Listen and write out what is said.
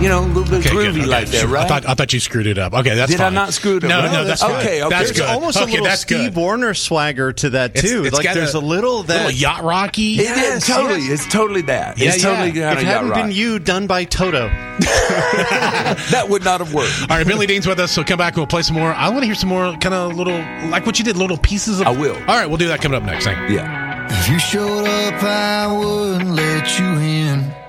a little bit groovy good. like that, right? I thought you screwed it up. Okay, that's Did fine. I not screw it up? No, that's good. Okay. That's There's good. almost a little Steve Warner swagger to that too. It's got there's a little yacht rocky. Totally. It's totally that. Yeah, It's totally It kind of yacht hadn't rock. been you done by Toto. That would not have worked. All right, Billy Dean's with us, so come back and we'll play some more. I want to hear some more kind of little, like what you did, little pieces of. I will. All right, we'll do that coming up next. Thank you. Yeah. If you showed up, I wouldn't let you in.